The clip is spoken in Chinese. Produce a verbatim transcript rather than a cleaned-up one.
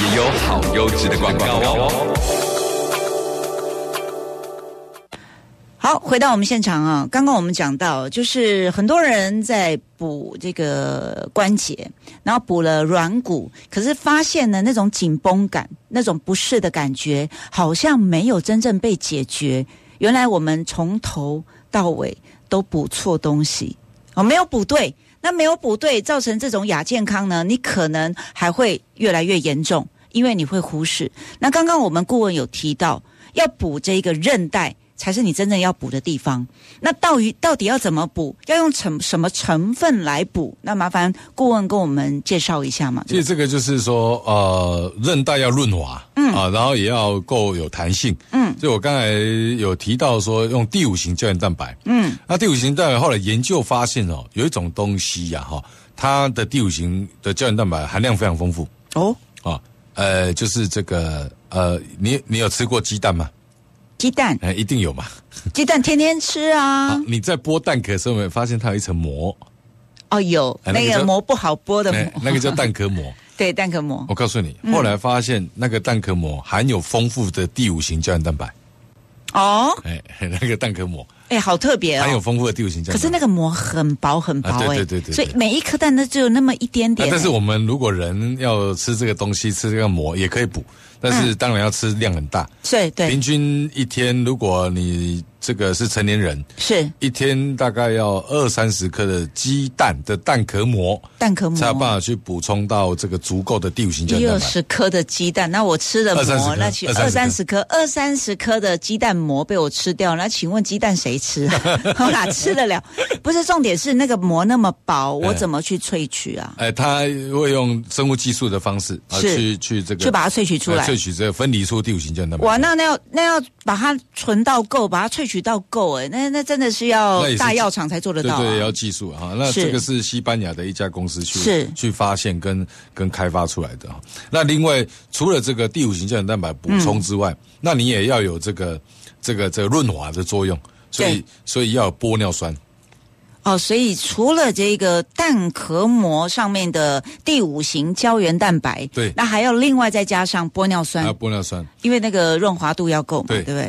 也有好优质的广告哦。 好，回到我们现场啊，刚刚我们讲到，就是很多人在补这个关节，然后补了软骨，可是发现呢，那种紧绷感、那种不适的感觉，好像没有真正被解决。原来我们从头到尾都补错东西，哦，没有补对。那没有补对，造成这种亚健康呢，你可能还会越来越严重，因为你会忽视。那刚刚我们顾问有提到，要补这个韧带才是你真正要补的地方。那到底到底要怎么补？要用成什么成分来补？那麻烦顾问跟我们介绍一下嘛。 其实这个就是说，呃，韧带要润滑，嗯啊，然后也要够有弹性，嗯。所以我刚才有提到说，用第五型胶原蛋白，嗯，那第五型蛋白后来研究发现哦，有一种东西呀、啊，哈，它的第五型的胶原蛋白含量非常丰富哦，啊，呃，就是这个呃，你你有吃过鸡蛋吗？ 鸡蛋， 哎，一定有嘛。 鸡蛋天天吃啊。 你在剥蛋壳的时候，有没有发现它有一层膜？ 哦，有， 哎、 那个膜不好剥的膜， 哎、那个叫蛋壳膜。 对，蛋壳膜。 我告诉你，后来发现那个蛋壳膜含有丰富的第五型胶原蛋白。 哦， 哎，那个蛋壳膜， 哎，好特别哦， 含有丰富的第五型胶原蛋白。 可是那个膜很薄很薄，哎、啊， 对对对 对, 对， 所以每一颗蛋都只有那么一点点、 啊。但是我们如果人要吃这个东西，吃这个膜也可以补，但是当然要吃量很大。 对、嗯、对， 平均一天，如果你这个是成年人， 是一天大概要二三十颗的鸡蛋的蛋壳膜， 蛋壳膜才有办法去补充到这个足够的第五型胶原蛋白。 一二十颗的鸡蛋，那我吃的膜，那请二三十颗，二三十颗的鸡蛋膜被我吃掉，那请问鸡蛋谁吃啊？我哪吃得了？不是，重点是那个膜那么薄，我怎么去萃取啊？ 哎，它会用生物技术的方式啊，去去这个去把它萃取出来， 萃取这个分离出第五型胶原蛋白。 哇，那那要那要把它纯到够，把它萃取到够，哎，那那真的是要大药厂才做得到、啊， 对对，要技术啊。那这个是西班牙的一家公司去是去发现跟跟开发出来的。那另外，除了这个第五型胶原蛋白补充之外，嗯、那你也要有这个这个这个润滑的作用，所以所以要有玻尿酸。 哦，所以除了这个蛋壳膜上面的第五型胶原蛋白， 对， 那还要另外再加上玻尿酸， 还有玻尿酸， 因为那个润滑度要够嘛，对，对不对？